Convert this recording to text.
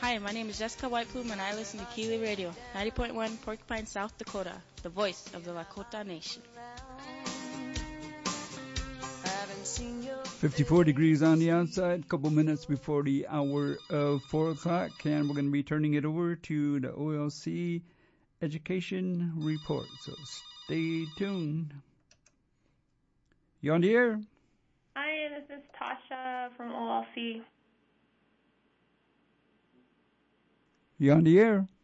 Hi, my name is Jessica Whiteplume, and I listen to Keeley Radio, 90.1 Porcupine, South Dakota, the voice of the Lakota Nation. 54 degrees on the outside, a couple minutes before the hour of 4 o'clock, and we're going to be turning it over to the OLC Education Report, so stay tuned. You on the air? Hi, this is Tasha from OLC. You on the air?